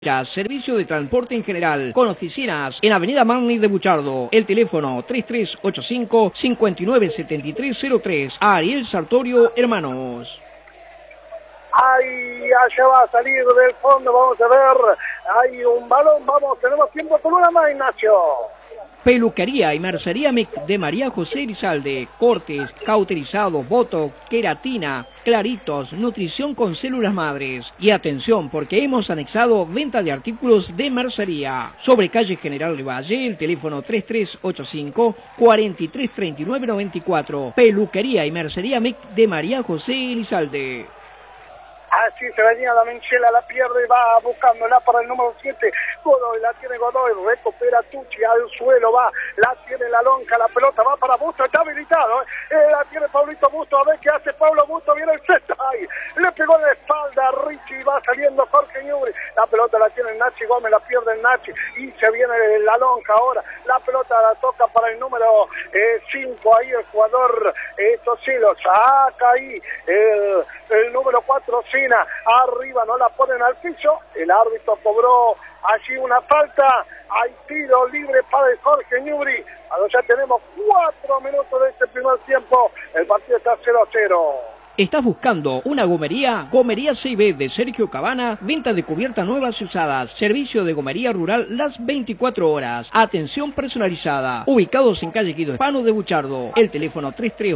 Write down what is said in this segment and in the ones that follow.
Servicio de transporte en general, con oficinas en Avenida Marney de Buchardo. El teléfono 3385-597303. Ariel Sartorio Hermanos. Ahí, allá va a salir del fondo, vamos a ver. Hay un balón, vamos, tenemos tiempo con una más, Ignacio. Peluquería y mercería de María José Elizalde. Cortes, cauterizados, botox, queratina, claritos, nutrición con células madres. Y atención, porque hemos anexado venta de artículos de mercería. Sobre calle General de Valle, el teléfono 3385-433994. Peluquería y mercería de María José Elizalde. Así se venía la Menchela, la pierde, va buscándola para el número 7. Godoy, la tiene Godoy, recupera Tucci al suelo, va, la tiene la lonja, la pelota va para Busto, está habilitado, la tiene Paulito Busto, a ver qué hace Pablo Busto, viene el sexto, ahí, le pegó en la espalda a Richie, va saliendo Jorge Ñubri, la pelota la tiene Nachi Gómez, la pierde el Nachi, y se viene la lonja ahora, la pelota la toca para el número 5, ahí el jugador Tocilo, saca ahí el número 4, arriba, no la ponen al piso, el árbitro cobró allí una falta, hay tiro libre para el Jorge Ñubri, ya tenemos 4 minutos de este primer tiempo, el partido está 0-0. ¿Estás buscando una gomería? Gomería C&B de Sergio Cabana, venta de cubiertas nuevas y usadas, servicio de gomería rural las 24 horas, atención personalizada, ubicados en calle Guido Hispano de Buchardo, el teléfono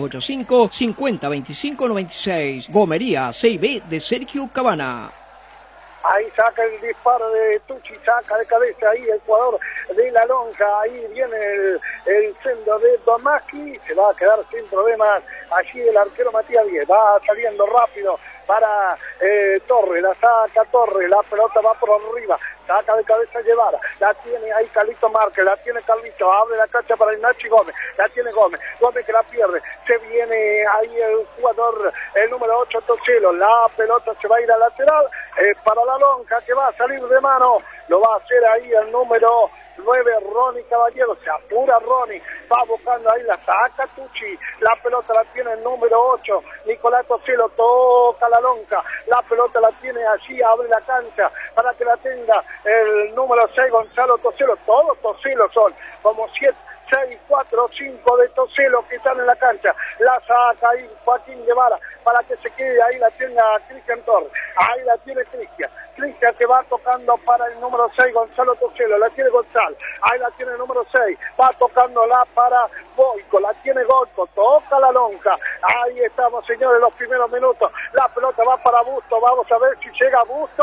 3385-502596, gomería C&B de Sergio Cabana. Ahí saca el disparo de Tucci, saca de cabeza ahí el jugador de la lonja, ahí viene el centro de Domaski, se va a quedar sin problemas allí el arquero Matías Díez, va saliendo rápido para Torres, la saca Torres, la pelota va por arriba, saca de cabeza Guevara, la tiene ahí Carlito Márquez, la tiene Carlito, abre la cancha para el Nachi Gómez, la tiene Gómez que la pierde, se viene ahí el jugador, el número 8 Tocelo, la pelota se va a ir a lateral, para la lonja que va a salir de mano, lo va a hacer ahí el número 9, Ronnie Caballero, se apura Ronnie, va buscando ahí, la saca Tucci, la pelota la tiene el número 8, Nicolás Tocelo, toca la lonja, la pelota la tiene allí, abre la cancha para que la tenga el número 6, Gonzalo Tocelo, todos Tocelo son, como 7, 6, 4, 5 de Tocelo que están en la cancha, la saca ahí Joaquín Guevara para que se quede ahí, la tenga Cristian Torres, ahí la tiene Cristian que va tocando para el número 6, Gonzalo Tocelo, la tiene Gonzalo, ahí la tiene el número 6, va tocándola para Boico, la tiene Goico, toca la lonja, ahí estamos señores, los primeros minutos, la pelota va para Busto, vamos a ver si llega Busto,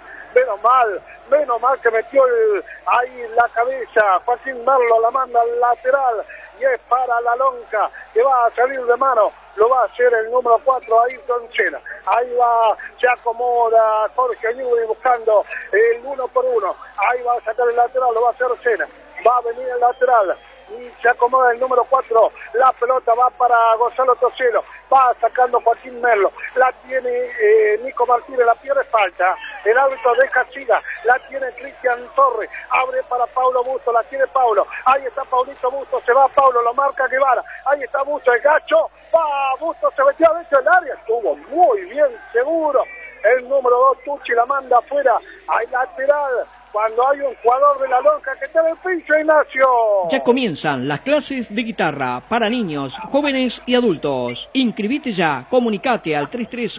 menos mal que metió ahí la cabeza, Joaquín Merlo la manda al lateral, y es para la lonja, que va a salir de mano, lo va a hacer el número 4, ahí con Sena. Ahí va, se acomoda Jorge Ñubri buscando el 1 por 1. Ahí va a sacar el lateral, lo va a hacer Sena. Va a venir el lateral y se acomoda el número 4. La pelota va para Gonzalo Tocelo. Va sacando Joaquín Merlo. La tiene Nico Martínez, la pierde, falta. El árbitro deja siga. La tiene Cristian Torres. Abre para Paulo Busto. La tiene Paulo. Ahí está Paulito Busto. Se va Paulo. Lo marca Guevara. Ahí está Busto. El gacho. Va Busto. Se metió adentro del área. Estuvo muy bien seguro. El número 2 Tucci la manda afuera. Hay lateral. Cuando hay un jugador de la lonja que está en el piso, Ignacio. Ya comienzan las clases de guitarra para niños, jóvenes y adultos. Inscribite ya, comunicate al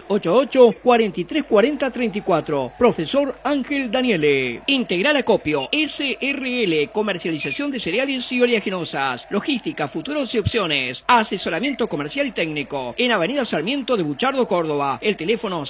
3388-434034. Profesor Ángel Daniele. Integral Acopio, SRL, comercialización de cereales y oleaginosas. Logística, futuros y opciones. Asesoramiento comercial y técnico. En Avenida Sarmiento de Buchardo, Córdoba. El teléfono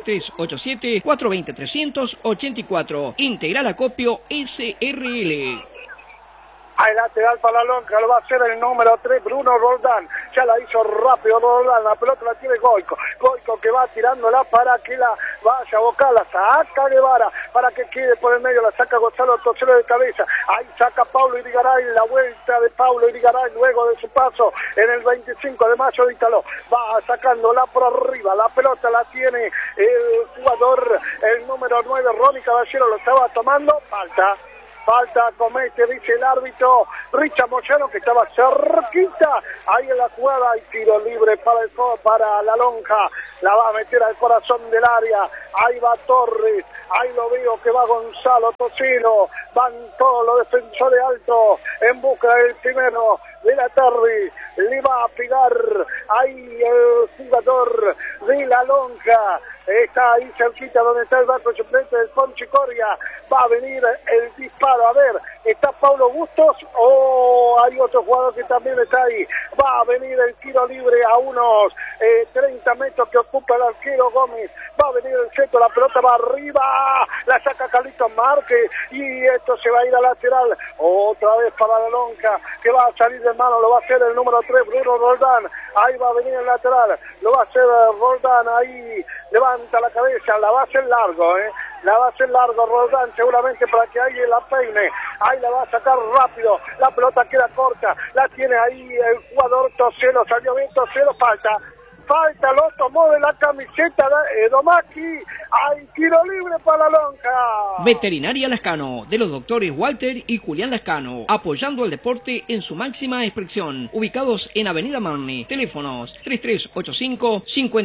03387-420-384. Integral Acopio SRL. Hay lateral para la lonja, lo va a hacer el número 3, Bruno Roldán. Ya la hizo rápido Roldán, la pelota la tiene Goico. Goico que va tirándola para que la vaya a bocar, la saca Guevara para que quede por el medio, la saca Gonzalo Tocelo de cabeza. Ahí saca Paulo Irigaray, la vuelta de Paulo Irigaray luego de su paso en el 25 de mayo de Italó. Va sacándola por arriba, la pelota la tiene el jugador, el número 9, Ronnie Caballero, lo estaba tomando, falta. falta comete, dice el árbitro Richard Moyano, que estaba cerquita ahí en la jugada, y tiro libre para la lonja, la va a meter al corazón del área, ahí va Torres, ahí lo veo que va Gonzalo Tocino, van todos los defensores altos en busca del primero de la tarde, le va a pegar ahí el jugador de la lonja, está ahí cerquita donde está el banco suplente del Ponchi Coria, va a venir el disparo, a ver, ¿está Paulo Bustos o hay otro jugador que también está ahí? Va a venir el tiro libre a unos 30 metros que ocupa el arquero Gómez, va a venir el centro, la pelota va arriba, la saca Carlitos Márquez y esto se va a ir a lateral, otra vez para la lonja, que va a salir de mano, lo va a hacer el número 3, Bruno Roldán, ahí va a venir el lateral, lo va a hacer Roldán, ahí levanta la cabeza, la va a hacer largo, la va a hacer largo Roldán, seguramente para que ahí la peine, ahí la va a sacar rápido, la pelota queda corta, la tiene ahí el jugador Tocelo, salió bien Tocelo, falta, lo tomó de la camiseta de Domaki, hay tiro libre para la lonja. Veterinaria Lascano, de los doctores Walter y Julián Lascano, apoyando al deporte en su máxima expresión, ubicados en Avenida Marne, teléfonos 3385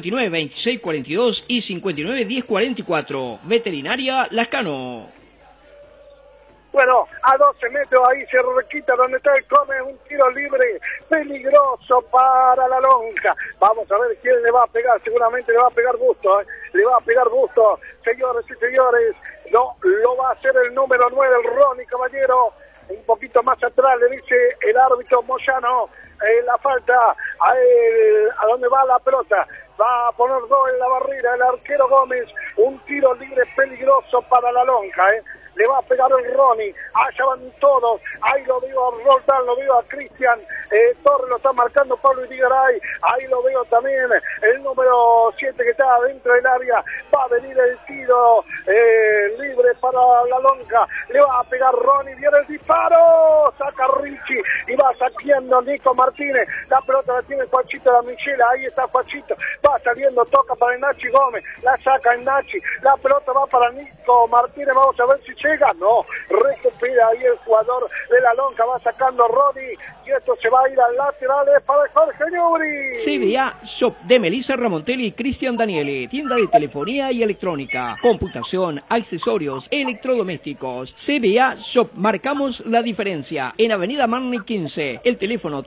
592642 y 591044. Veterinaria Lascano. Bueno, a 12 metros ahí se requita donde está el Come, un tiro libre peligroso para la lonja. Vamos a ver quién le va a pegar, seguramente le va a pegar Busto, le va a pegar Busto, señores y señores, no, lo va a hacer el número 9, el Ronnie Caballero, un poquito más atrás le dice el árbitro Moyano, la falta a donde va la pelota. Va a poner dos en la barrera el arquero Gómez, un tiro libre peligroso para la lonja, le va a pegar el Ronnie, allá van todos, ahí lo veo a Roldán, lo veo a Cristian, Torres lo está marcando Pablo Irigaray, ahí lo veo también el número 7 que está dentro del área, va a venir el tiro libre para la lonja, le va a pegar Ronnie, viene el disparo, saca Richie y va saqueando Nico Martínez, la pelota la tiene Juanchito de Michela, ahí está Juanchito, va saliendo, toca para el Nachi Gómez, la saca el Nachi, la pelota va para Nico Martínez, vamos a ver si llega, no, recupera ahí el jugador de la lonja, va sacando Ronnie y esto se va a ir al lateral para Jorge Ñubri. CBA Shop de Melissa Ramontelli y Cristian Daniele, tienda de telefonía y electrónica, computación, accesorios, electrodomésticos. CBA Shop, marcamos la diferencia en Avenida Marne 15, el teléfono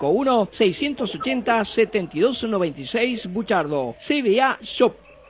351-680-7296 Buchardo. CBA Shop.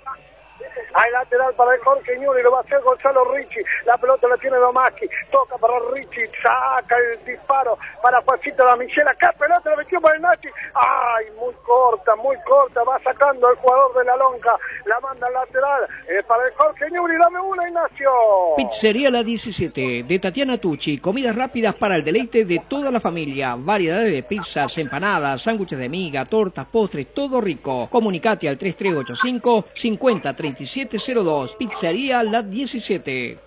Hay lateral para el Jorge Ñuri, lo va a hacer Gonzalo Ricci, la pelota la tiene Domaki, toca para Ricci, saca el disparo para Juancito de Michela, ¡qué pelota la metió para el Nachi! ¡Ay, muy corta, va sacando el jugador de la lonja, la manda al lateral, para el Jorge Ñuri, dame una, Ignacio. Pizzería La 17, de Tatiana Tucci, comidas rápidas para el deleite de toda la familia, variedades de pizzas, empanadas, sándwiches de miga, tortas, postres, todo rico. Comunicate al 3385 503702. Pizzería La 17.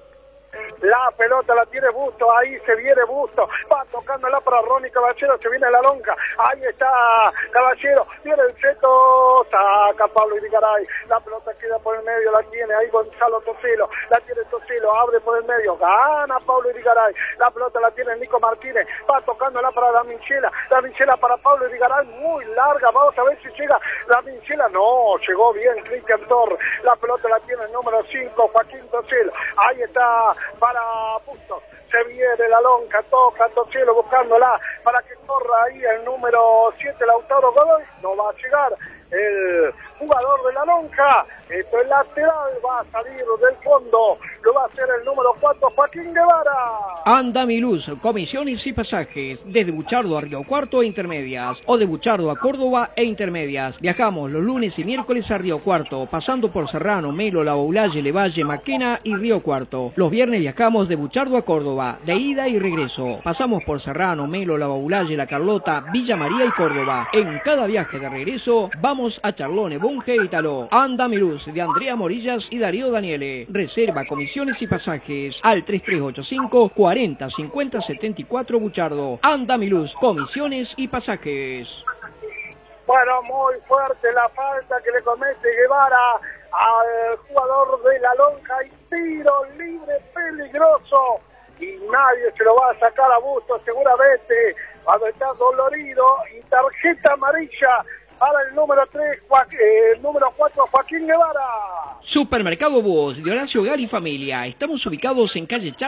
La pelota la tiene Busto, ahí se viene Busto, va tocándola para Ronnie Caballero, se viene la lonja, ahí está Caballero, viene el seto, saca Pablo Irigaray, la pelota queda por el medio, la tiene ahí Gonzalo Tocelo, la tiene Tocelo, abre por el medio, gana Pablo Irigaray, la pelota la tiene Nico Martínez, va tocándola para la Michela para Pablo Irigaray, muy larga, vamos a ver si llega la Michela, no, llegó bien Cristian Torres, la pelota la tiene el número 5, Joaquín Tocelo, ahí está para Bustos, se viene la lonja, toca Tocelo buscándola para que corra ahí el número 7, Lautaro Godoy, no va a llegar el jugador de la lonja, esto es lateral, va a salir del fondo, lo va a hacer el número 4, Joaquín Guevara. Andamiluz, comisiones y pasajes, desde Buchardo a Río Cuarto e Intermedias, o de Buchardo a Córdoba e Intermedias. Viajamos los lunes y miércoles a Río Cuarto, pasando por Serrano, Melo, La Boulaye, Levalle, Maquena y Río Cuarto. Los viernes viajamos de Buchardo a Córdoba, de ida y regreso. Pasamos por Serrano, Melo, La Boulaye, La Carlota, Villa María y Córdoba. En cada viaje de regreso, vamos a Charlone, Bunge y Taló. Andamiluz, de Andrea Morillas y Darío Daniele. Reserva, comisiones y pasajes al 3385 40 50 74 Buchardo. Andamiluz, comisiones y pasajes. Bueno, muy fuerte la falta que le comete Guevara al jugador de la lonja y tiro libre peligroso y nadie se lo va a sacar a Bustos seguramente, cuando está dolorido, y tarjeta amarilla para el número 3, número 4, Joaquín Guevara. Supermercado Búhos de Horacio Gar y Familia. Estamos ubicados en calle